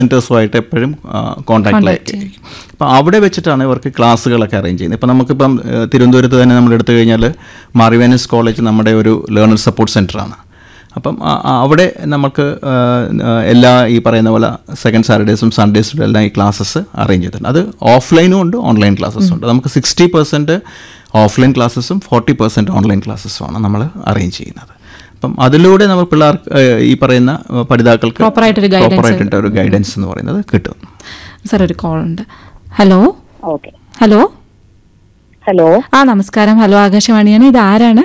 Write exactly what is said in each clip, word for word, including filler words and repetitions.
സെൻറ്റേഴ്സുമായിട്ട് എപ്പോഴും കോൺടാക്റ്റിലായിരിക്കും. അപ്പോൾ അവിടെ വെച്ചിട്ടാണ് ഇവർക്ക് ക്ലാസ്സുകളൊക്കെ അറേഞ്ച് ചെയ്യുന്നത്. ഇപ്പോൾ നമുക്കിപ്പം തിരുവനന്തപുരത്ത് തന്നെ നമ്മൾ എടുത്തു കഴിഞ്ഞാൽ മാറിവാനിയസ് കോളേജ് നമ്മുടെ ഒരു ലേണർ സപ്പോർട്ട് സെൻ്ററാണ്. അപ്പം അവിടെ നമുക്ക് എല്ലാ ഈ പറയുന്ന പോലെ സെക്കൻഡ് സാറ്റർഡേസും സൺഡേസും എല്ലാം ഈ ക്ലാസ്സസ് അറേഞ്ച് ചെയ്തിട്ടുണ്ട്. അത് ഓഫ്ലൈനും ഉണ്ട്, ഓൺലൈൻ ക്ലാസ്സസും ഉണ്ട്. നമുക്ക് sixty percent offline ക്ലാസ്സസും forty percent online ക്ലാസ്സസുമാണ് നമ്മൾ അറേഞ്ച് ചെയ്യുന്നത്. അപ്പം അതിലൂടെ നമ്മൾ പിള്ളേർക്ക് ഈ പറയുന്ന പഠിതാക്കൾക്ക് പ്രോപ്പറായിട്ട് ഒരു ഗൈഡൻസ് എന്ന് പറയുന്നത് കിട്ടും. സാർ ഒരു കോൾ ഉണ്ട്. ഹലോ ഓക്കെ ഹലോ ഹലോ ആ നമസ്കാരം. ഹലോ ആകാശവാണിയാണ്. ഇത് ആരാണ്?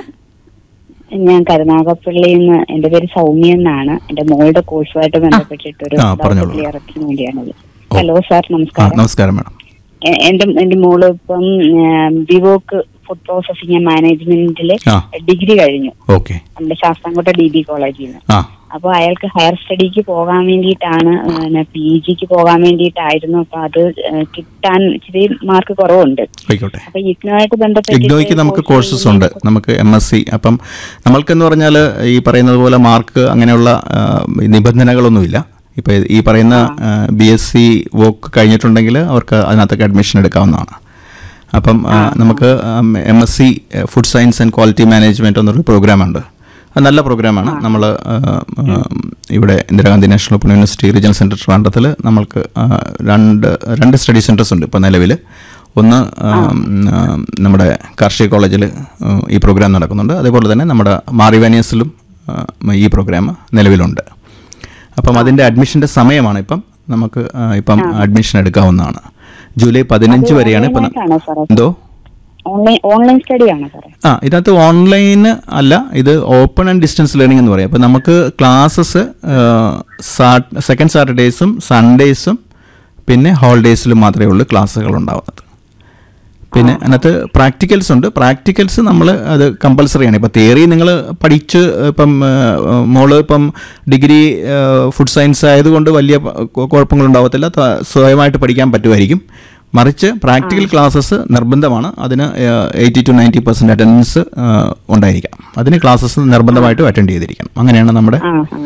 ഞാൻ കരുനാഗപ്പള്ളിയിൽ നിന്ന്, എന്റെ പേര് സൗമ്യ എന്നാണ്. എന്റെ മോളുടെ കോഴ്സുമായിട്ട് ബന്ധപ്പെട്ടിട്ടൊരു ക്ലിയറൻസിന് വേണ്ടിയാണത്. ഹലോ സാർ, നമസ്കാരം. നമസ്കാരം മാഡം. എന്റെ എന്റെ മോള് ഇപ്പം BVoc food processing and മാനേജ്മെന്റില് degree കഴിഞ്ഞു നമ്മുടെ ശാസ്താംകോട്ട ഡി ബി കോളേജിൽ നിന്ന്. അപ്പൊ അയാൾക്ക് ഹയർ സ്റ്റഡിക്ക് പോകാൻ വേണ്ടിയിട്ടാണ്, പി ജിക്ക് പോകാൻ വേണ്ടിയിട്ടായിരുന്നു. അപ്പൊ അത് കിട്ടാൻ ഇച്ചിരി മാർക്ക് കുറവുണ്ട്. അപ്പൊ ഇഗ്നോയായിട്ട് ബന്ധപ്പെട്ട് ഇഗ്നോയ്ക്ക് നമുക്ക് കോഴ്സസ് ഉണ്ട്. നമുക്ക് എം എസ് സി. അപ്പം നമ്മൾക്കെന്ന് പറഞ്ഞാൽ ഈ പറയുന്നത് പോലെ മാർക്ക് അങ്ങനെയുള്ള നിബന്ധനകളൊന്നുമില്ല. ഇപ്പോൾ ഈ പറയുന്ന ബി എസ് സി വോക്ക് കഴിഞ്ഞിട്ടുണ്ടെങ്കിൽ അവർക്ക് അതിനകത്തൊക്കെ അഡ്മിഷൻ എടുക്കാവുന്നതാണ്. അപ്പം നമുക്ക് M S C food science and quality management എന്നൊരു പ്രോഗ്രാമുണ്ട്. അത് നല്ല പ്രോഗ്രാമാണ്. നമ്മൾ ഇവിടെ Indira Gandhi national open university regional centre ട്രിവാൻഡ്രത്തിൽ നമ്മൾക്ക് രണ്ട് രണ്ട് സ്റ്റഡി സെൻറ്റേഴ്സ് ഉണ്ട് ഇപ്പോൾ നിലവിൽ. ഒന്ന് നമ്മുടെ കാർഷിക കോളേജിൽ ഈ പ്രോഗ്രാം നടക്കുന്നുണ്ട്. അതേപോലെ തന്നെ നമ്മുടെ മാറിവാനിയസിലും ഈ പ്രോഗ്രാം നിലവിലുണ്ട്. അപ്പം അതിൻ്റെ അഡ്മിഷൻ്റെ സമയമാണ് ഇപ്പം. നമുക്ക് ഇപ്പം അഡ്മിഷൻ എടുക്കാവുന്നതാണ്. ജൂലൈ പതിനഞ്ച് വരെയാണ് ഇപ്പം. എന്തോ ഓൺലൈൻ സ്റ്റഡിയാണോ സാറേ? ആ ഇതിനകത്ത് ഓൺലൈൻ അല്ല, ഇത് ഓപ്പൺ ആൻഡ് ഡിസ്റ്റൻസ് ലേണിംഗ് എന്ന് പറയും. അപ്പം നമുക്ക് ക്ലാസ്സസ് സെക്കൻഡ് സാറ്റർഡേസും സൺഡേസും പിന്നെ ഹോളിഡേയ്സിലും മാത്രമേ ഉള്ളൂ ക്ലാസ്സുകൾ ഉണ്ടാവുന്നത്. പിന്നെ അതിനകത്ത് പ്രാക്ടിക്കൽസ് ഉണ്ട്. പ്രാക്ടിക്കൽസ് നമ്മൾ അത് കമ്പൽസറിയാണ്. ഇപ്പോൾ തിയറി നിങ്ങൾ പഠിച്ച് ഇപ്പം മോള് ഇപ്പം ഡിഗ്രി ഫുഡ് സയൻസ് ആയതുകൊണ്ട് വലിയ കുഴപ്പങ്ങളുണ്ടാവത്തില്ല, സ്വയമായിട്ട് പഠിക്കാൻ പറ്റുമായിരിക്കും. മറിച്ച് പ്രാക്ടിക്കൽ ക്ലാസ്സസ് നിർബന്ധമാണ്. അതിന് eighty to ninety percent attendance ഉണ്ടായിരിക്കാം. അതിന് ക്ലാസ്സസ് നിർബന്ധമായിട്ടും അറ്റൻഡ് ചെയ്തിരിക്കണം. അങ്ങനെയാണ് നമ്മുടെ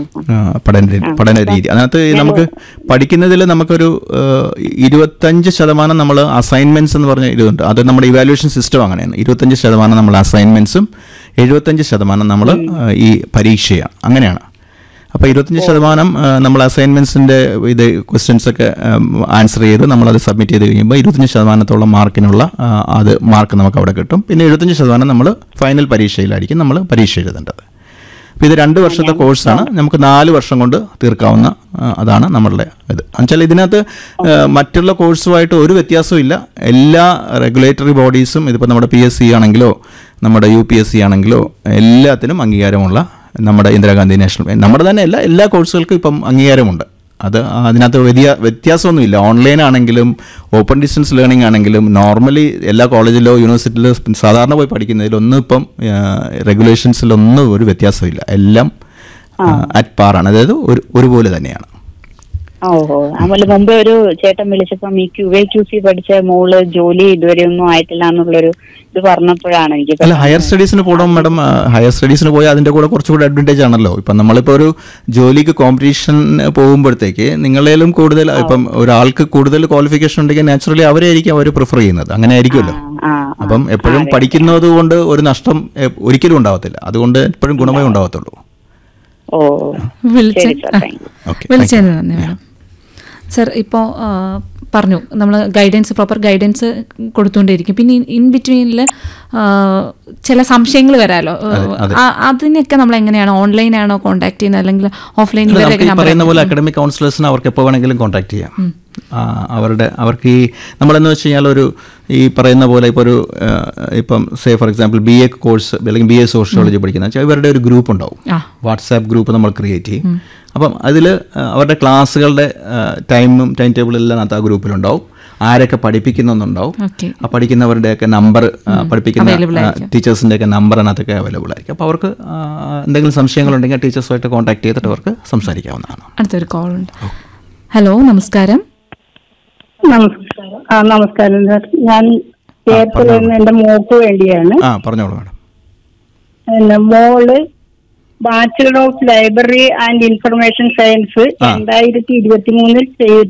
പഠന പഠന രീതി. അതിനകത്ത് നമുക്ക് പഠിക്കുന്നതിൽ നമുക്കൊരു ഇരുപത്തഞ്ച് ശതമാനം നമ്മൾ അസൈൻമെൻറ്റ്സ് എന്ന് പറഞ്ഞ ഇതുണ്ട്. അത് നമ്മുടെ ഇവാലുവേഷൻ സിസ്റ്റം അങ്ങനെയാണ്. ഇരുപത്തഞ്ച് ശതമാനം നമ്മൾ അസൈൻമെൻറ്റ്സും എഴുപത്തഞ്ച് ശതമാനം നമ്മൾ ഈ പരീക്ഷയാണ്. അങ്ങനെയാണ്. അപ്പോൾ ഇരുപത്തഞ്ച് ശതമാനം നമ്മൾ അസൈൻമെൻറ്റ്സിൻ്റെ ഇത് ക്വസ്റ്റ്യൻസൊക്കെ ആൻസർ ചെയ്ത് നമ്മളത് സബ്മിറ്റ് ചെയ്ത് കഴിയുമ്പോൾ ഇരുപത്തഞ്ച് ശതമാനത്തോളം മാർക്കിനുള്ള അത് മാർക്ക് നമുക്ക് അവിടെ കിട്ടും. പിന്നെ എഴുപത്തഞ്ച് ശതമാനം നമ്മൾ ഫൈനൽ പരീക്ഷയിലായിരിക്കും നമ്മൾ പരീക്ഷ എഴുതേണ്ടത്. അപ്പോൾ ഇത് രണ്ട് വർഷത്തെ കോഴ്സാണ്. നമുക്ക് നാല് വർഷം കൊണ്ട് തീർക്കാവുന്ന അതാണ് നമ്മളുടെ ഇത്. എന്നുവെച്ചാൽ ഇതിനകത്ത് മറ്റുള്ള കോഴ്സുമായിട്ട് ഒരു വ്യത്യാസവും ഇല്ല. എല്ലാ റെഗുലേറ്ററി ബോഡീസും ഇതിപ്പോൾ നമ്മുടെ പി എസ് സി ആണെങ്കിലോ നമ്മുടെ യു പി എസ് സി ആണെങ്കിലോ എല്ലാത്തിനും അംഗീകാരമുള്ള നമ്മുടെ ഇന്ദിരാഗാന്ധി നാഷണൽ, നമ്മുടെ തന്നെ എല്ലാ എല്ലാ കോഴ്സുകൾക്കും ഇപ്പം അംഗീകാരമുണ്ട്. അത് അതിനകത്ത് വലിയ വ്യത്യാസമൊന്നുമില്ല. ഓൺലൈൻ ആണെങ്കിലും ഓപ്പൺ ഡിസ്റ്റൻസ് ലേണിംഗ് ആണെങ്കിലും നോർമലി എല്ലാ കോളേജിലോ യൂണിവേഴ്സിറ്റിയിലോ സാധാരണ പോയി പഠിക്കുന്നതിലൊന്നും ഇപ്പം റെഗുലേഷൻസിലൊന്നും ഒരു വ്യത്യാസമില്ല. എല്ലാം അറ്റ് പാറാണ്, അതായത് ഒരു ഒരുപോലെ തന്നെയാണ്. ഓഹോ. അതുപോലെ മുമ്പ് ഒരു ചേട്ടൻ വിളിച്ചപ്പം ഈ ക്യു എ ക്യു സി പഠിച്ച മോള് ജോലി ഇതുവരെ ഒന്നും ആയിട്ടില്ല എന്നുള്ളൊരു ഇത് പറഞ്ഞപ്പോഴാണ് എനിക്ക്. അല്ല, ഹയർ സ്റ്റഡീസിന് പോകണം മാഡം. ഹയർ സ്റ്റഡീസിന് പോയാൽ അതിൻ്റെ കൂടെ കുറച്ചുകൂടി അഡ്വാൻറ്റേജ് ആണല്ലോ. ഇപ്പം നമ്മളിപ്പോൾ ഒരു ജോലിക്ക് കോമ്പറ്റീഷൻ പോകുമ്പോഴത്തേക്ക് നിങ്ങളേലും കൂടുതൽ ഇപ്പം ഒരാൾക്ക് കൂടുതൽ ക്വാളിഫിക്കേഷൻ ഉണ്ടെങ്കിൽ നാച്ചുറലി അവരെ ആയിരിക്കും അവർ പ്രിഫർ ചെയ്യുന്നത്. അങ്ങനെ ആയിരിക്കുമല്ലോ. അപ്പം എപ്പോഴും പഠിക്കുന്നത് കൊണ്ട് ഒരു നഷ്ടം ഒരിക്കലും ഉണ്ടാവത്തില്ല. അതുകൊണ്ട് എപ്പോഴും ഗുണമേ ഉണ്ടാവത്തുള്ളൂ. ഓ, വിളിച്ചതിന് നന്ദി മാഡം. സർ, ഇപ്പോൾ പറഞ്ഞു നമ്മൾ ഗൈഡൻസ് പ്രോപ്പർ ഗൈഡൻസ് കൊടുത്തുകൊണ്ടിരിക്കും. പിന്നെ ഇൻ ബിറ്റ്വീനിൽ ചില സംശയങ്ങൾ വരാമല്ലോ. അതിനൊക്കെ നമ്മൾ എങ്ങനെയാണ്, ഓൺലൈനാണോ കോൺടാക്ട് ചെയ്യുന്നത് അല്ലെങ്കിൽ ഓഫ്ലൈനിൽ? പറയുന്ന പോലെ അക്കാഡമിക് കൗൺസിലേഴ്സിനെ അവർക്ക് എപ്പോൾ വേണമെങ്കിലും കോൺടാക്ട് ചെയ്യാം. അവരുടെ അവർക്ക് ഈ നമ്മളെന്ന് വെച്ച് കഴിഞ്ഞാൽ ഒരു ഈ പറയുന്ന പോലെ ഇപ്പോൾ ഒരു ഇപ്പം say for example B A course അല്ലെങ്കിൽ ബി എ സോഷ്യോളജി പഠിക്കുന്ന വെച്ചാൽ ഇവരുടെ ഒരു ഗ്രൂപ്പ് ഉണ്ടാവും. വാട്സാപ്പ് ഗ്രൂപ്പ് നമ്മൾ ക്രിയേറ്റ് ചെയ്യും. അപ്പം അതിൽ അവരുടെ ക്ലാസ്സുകളുടെ ടൈമും ടൈം ടേബിളെല്ലാം ആ ഗ്രൂപ്പിലുണ്ടാവും. ആരൊക്കെ പഠിപ്പിക്കുന്നുണ്ടാവും. ആ പഠിക്കുന്നവരുടെയൊക്കെ നമ്പർ, പഠിപ്പിക്കുന്ന ടീച്ചേഴ്സിൻ്റെയൊക്കെ നമ്പർ അതിനകത്തൊക്കെ അവൈലബിൾ ആയിരിക്കും. അപ്പോൾ അവർക്ക് എന്തെങ്കിലും സംശയങ്ങളുണ്ടെങ്കിൽ ടീച്ചേഴ്സുമായിട്ട് കോൺടാക്ട് ചെയ്തിട്ട് അവർക്ക് സംസാരിക്കാവുന്നതാണ്. അടുത്തൊരു കോൾ ഉണ്ട്. ഹലോ, നമസ്കാരം. നമസ്കാരം. ആ നമസ്കാരം സാർ. ഞാൻ ചേർത്തല എന്റെ മോക്ക് വേണ്ടിയാണ്. ആ പറഞ്ഞോളൂ മാഡം. പിന്നെ മോള് bachelor of library and information science രണ്ടായിരത്തി ഇരുപത്തി മൂന്നിൽ